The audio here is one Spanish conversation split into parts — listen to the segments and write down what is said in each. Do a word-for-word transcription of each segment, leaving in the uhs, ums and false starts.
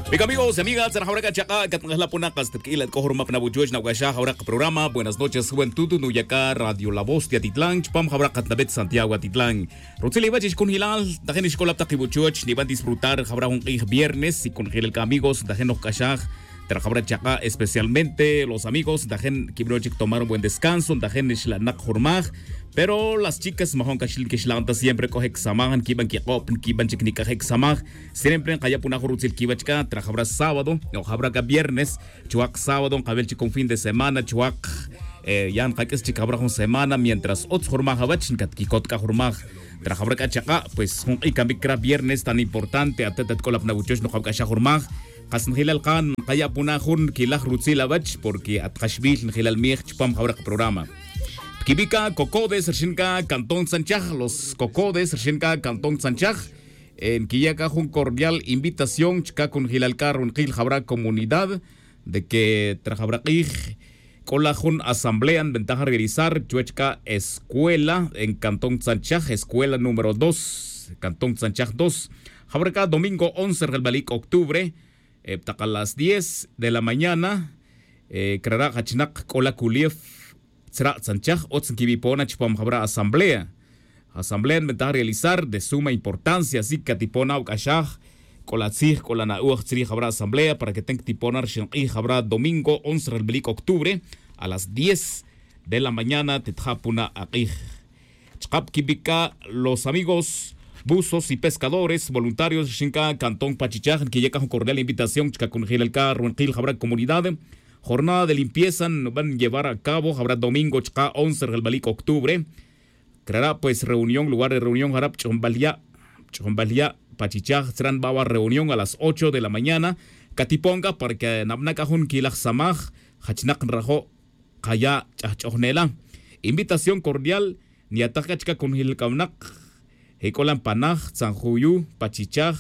Bien, amigos y amigas, ahora que chaca, que tengas la puna, que te quila, cojo rumah pena bujuj, na guasha, ahora que programa, buenas noches, juventud, no yaka, Radio La Voz de Atitlán, chpam, ahora que tabet Santiago Atitlán. Roteli va con hilal, dajen escola ptaki bujuj, ni van disfrutar, ahora un viernes, y con el amigos, dajen los cachaj, Trabajabra chaca, especialmente los amigos, dajen kibrochik tomar un buen descanso, dajen ishlanak jormaj, pero las chicas mahon kashil kishlanta siempre coge examahan, kiban kikop, kiban chiknika examaj, siempre kaya puna jurutzil kibachka, trabajabra sábado, o habra ka viernes, chuak sábado, kabel chikon fin de semana, chuak eh, yan kakes chikabra con semana, mientras otros jormaj habach, katkikot ka jormaj. Trabajabra ka chaca, pues un ikambikra viernes tan importante, atetet kolap nabuchosh no kabka jormaj. Qasan hilal kan kaya punahun kilah rutzila bach porque atkashbil hilal mich chpam hawrak programa. Kibika Cocodes Shinka Cantón Sanchaj, los Cocodes Shinka Cantón Sanchaj. En Quillaka un cordial invitación chica con hilal carun qil habrá comunidad de que trabajabrakij colajun asamblea en ventaja realizar chuechka escuela en Cantón Sanchaj, escuela número dos, Cantón Sanchaj dos. Habrá domingo once del balik octubre. Eh, a las diez de la mañana, eh, Krara Hachinak Kola Kuliev Sra Sanchaj, Otskibipona Chipam habrá asamblea. Asamblea en ventaja realizar de suma importancia, así que Tipona Ukashaj, Kolatzig, Kolanauach Tzri habrá asamblea para que tenga Tipona Shinqi habrá domingo once de octubre a las diez de la mañana, Tetjapuna Aqij. Chkap Kibika, los amigos buzos y pescadores voluntarios Shinka Cantón Pachichaj, que llega con cordial invitación chica con el carro en Gil habrá comunidad. Jornada de limpieza van a llevar a cabo, habrá domingo chica once del balik octubre. Creará pues reunión, lugar de reunión harap Chombalia, Chombalia Pachichaj serán baba reunión a las ocho de la mañana. Katiponga para que nabnakahun kilaj samaj, hachnak rajo kaya chachonela. Invitación cordial, ni ataca chica con el kamnak. Hekolan Panaj, Sanjuyu, Pachichaj,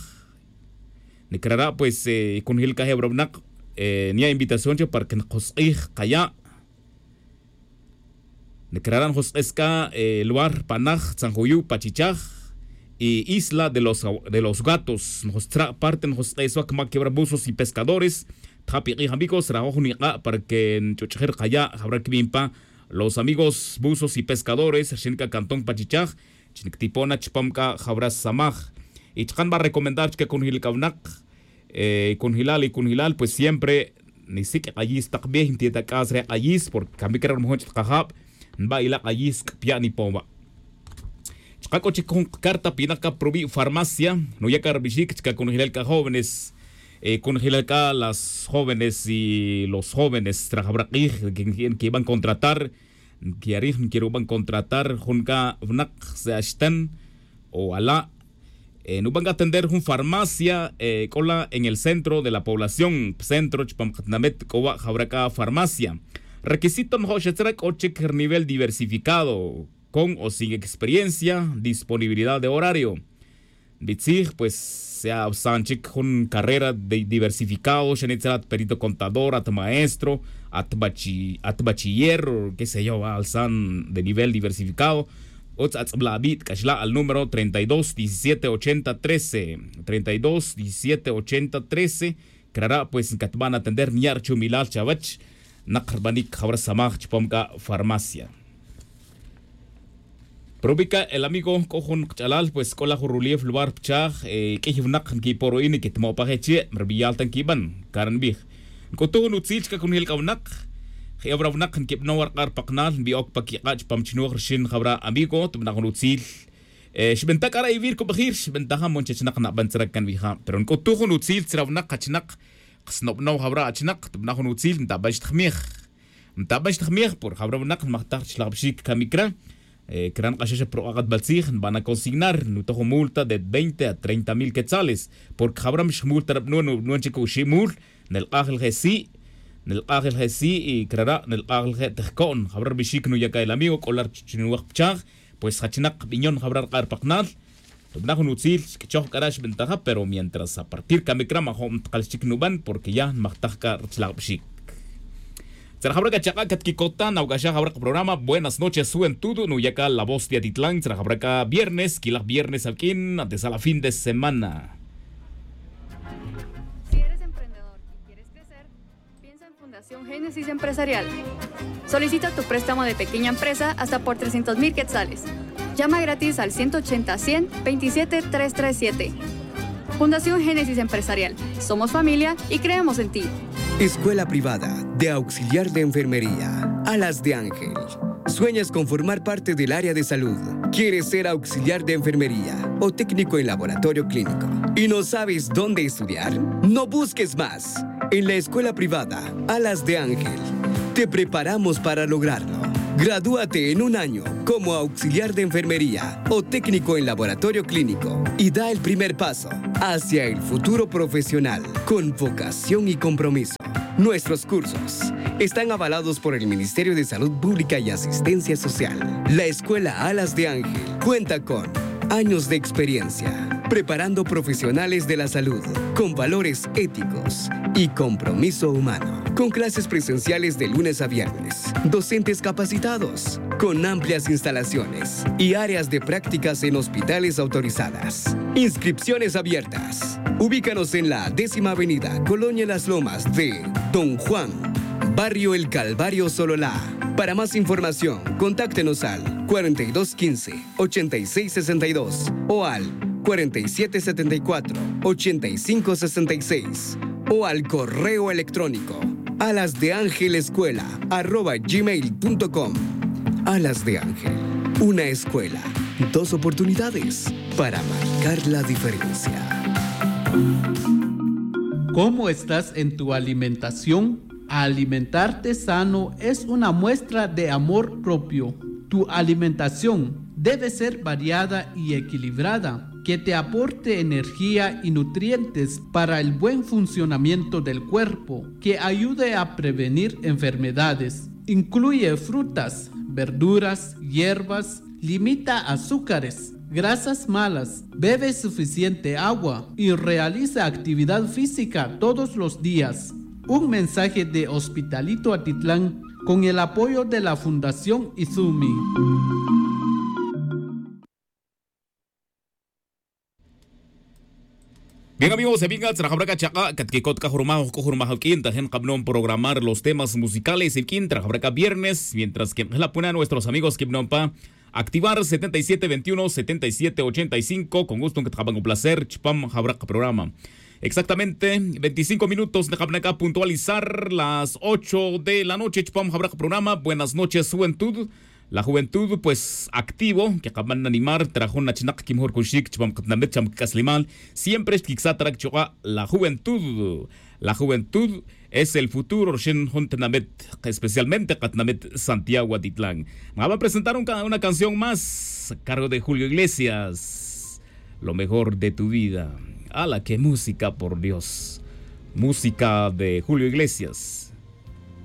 Necrará, pues, eh, con Hilka Hebrobnak, eh, ni a invitación para que nos Kaya, Necrarán Josesca, eh, lugar Panaj, Sanjuyu, Pachichaj, y Isla de los, de los Gatos, nos parten Josesua, Kama Quebrabuzos y Pescadores, Tapi y amigos, Rajonica, para que en Chochajer Kaya, habrá que vimpa, los amigos buzos y pescadores, Shinka Cantón Pachichaj, Tipona Chpamka Jabras Samaj. Y Chan va a recomendar que con Hilkavnak, eh, con Hilal y con Hilal, pues siempre ni siquiera allí está bien, tiene que hacer allí, porque a mí que era un montón de cajab, va a ir allí, pia ni pomba. Chaco con carta pinaka probi farmacia, no ya carbishik, con Hilal ka jóvenes, eh, con Hilal ka las jóvenes y los jóvenes, trabajadores que, que van a contratar. Que arif quiero van contratar junka vnak se ashtan o ala eh, no van a atender un farmacia eh, cola en el centro de la población centro chpamkatnamet kowa jabraka farmacia requisito mhoshetrak o check nivel diversificado con o sin experiencia disponibilidad de horario bitzig pues sea sanchik con carrera de diversificado shenetrat perito contador at maestro at bachi at bachiller qué sé yo alzan de nivel diversificado ots at blabit kashla al número treinta y dos diecisiete ochenta trece treinta y dos diecisiete ochenta trece creará pues que van a atender niar chumilal chavach nakharbanik khabra samaj chpomka farmacia. Probica el amigo cojon chalal pues cola jurulief luar pchaj eh que hivnak ki poroini que tmo paheche merbial tan kiban karan bih kotu nutzich ka kunil kawnak khebravnak kip nawar qar paqnal bi ok pakiqaj pamchinu khshin khabra amigo tubna nutzil eh shbenta kara ivir ko bakhir shbenta ha monchechnak na bansrak kan biha pero kotu nutzil tsravnak khachnak qsnob naw khabra achnak tubna nutzil ntabash tkhmikh ntabash tkhmikh por khabravnak mahtar chlabshik kamikra. Eh, crean qashasha proagat balsig van a consignar no tojo multa de veinte a treinta mil quetzales porque habram multa no no no chico shimul nel agel gesi nel agel gesi y creará nel agel getcon habrar bishik no yaka el amigo colar chinuach pchag pues hachinak piñón habrar qarpaqnal tobna nutzil que choh karash ventaja pero mientras a partir kamikra mahom qalchik nuban porque ya mahtajka rchlaq bishik. Trajabraca Chacacat Kikota, Naugasha Jabraca Programa, buenas noches, juventud, Nuyaca, La Voz de Atitlán, Trajabraca Viernes, Quila Viernes Alquín, antes a la fin de semana. Si eres emprendedor. Fundación Génesis Empresarial. Solicita tu préstamo de pequeña empresa hasta por trescientos mil quetzales. Llama gratis al ciento ochenta, cien, veintisiete, trescientos treinta y siete. Fundación Génesis Empresarial. Somos familia y creemos en ti. Escuela Privada de Auxiliar de Enfermería. Alas de Ángel. ¿Sueñas con formar parte del área de salud? ¿Quieres ser auxiliar de enfermería o técnico en laboratorio clínico? ¿Y no sabes dónde estudiar? No busques más. En la Escuela Privada Alas de Ángel te preparamos para lograrlo. Gradúate en un año como auxiliar de enfermería o técnico en laboratorio clínico y da el primer paso hacia el futuro profesional con vocación y compromiso. Nuestros cursos están avalados por el Ministerio de Salud Pública y Asistencia Social. La Escuela Alas de Ángel cuenta con años de experiencia, preparando profesionales de la salud con valores éticos y compromiso humano, con clases presenciales de lunes a viernes, docentes capacitados, con amplias instalaciones y áreas de prácticas en hospitales autorizadas. Inscripciones abiertas. Ubícanos en la décima avenida, Colonia Las Lomas de Don Juan, Barrio El Calvario, Sololá. Para más información, contáctenos al cuarenta y dos quince, ochenta y seis sesenta y dos o al cuarenta y siete setenta y cuatro, ochenta y cinco sesenta y seis o al correo electrónico alasdeangelescuela arroba gmail punto com. Alas de Ángel, una escuela, dos oportunidades para marcar la diferencia. ¿Cómo estás en tu alimentación? Alimentarte sano es una muestra de amor propio. Tu alimentación debe ser variada y equilibrada, que te aporte energía y nutrientes para el buen funcionamiento del cuerpo, que ayude a prevenir enfermedades. Incluye frutas, verduras, hierbas, limita azúcares, grasas malas, bebe suficiente agua y realiza actividad física todos los días. Un mensaje de Hospitalito Atitlán con el apoyo de la Fundación Izumi. Bien amigos, amigas, trajabraca chaca, katkikot kahurmajo, kohurmajo quinta, gen cabnón programar los temas musicales el quinta, trajabraca viernes, mientras que la puna nuestros amigos Kibnompa, activar setenta y siete veintiuno, setenta y siete ochenta y cinco, con gusto que trabajan un placer, chpam, jabraca programa. Exactamente, veinticinco minutos de Jabnaca, puntualizar las ocho de la noche, chpam, jabraca programa. Buenas noches, juventud. La juventud, pues, activo, que acaban de animar, trajo una chinac, que mejor kushik, chpam, katnamet, cham, kaslimal. Siempre es kixatrak, choa, la juventud. La juventud es el futuro, shen hontenamet, especialmente katnamet Santiago Atitlán. Me va a presentar un, una canción más, a cargo de Julio Iglesias. Lo mejor de tu vida. ¡Hala, qué música, por Dios! Música de Julio Iglesias.